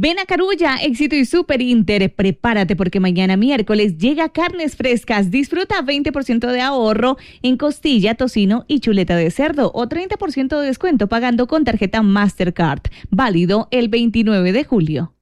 Ven a Carulla, Éxito y Super Inter. Prepárate porque mañana miércoles llega Carnes Frescas. Disfruta 20% de ahorro en costilla, tocino y chuleta de cerdo o 30% de descuento pagando con tarjeta Mastercard. Válido el 29 de julio.